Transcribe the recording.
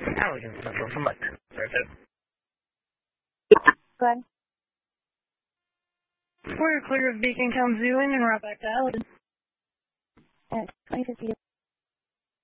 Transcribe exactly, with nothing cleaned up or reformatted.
Now we can go from like that's it. Go ahead. We're clear of Beacon Town Zoo and route back to Aladdin. At twenty fifty